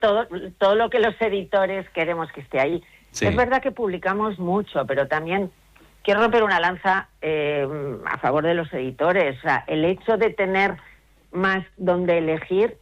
todo lo que los editores queremos que esté ahí. Sí. Es verdad que publicamos mucho, pero también quiero romper una lanza a favor de los editores. O sea, el hecho de tener más donde elegir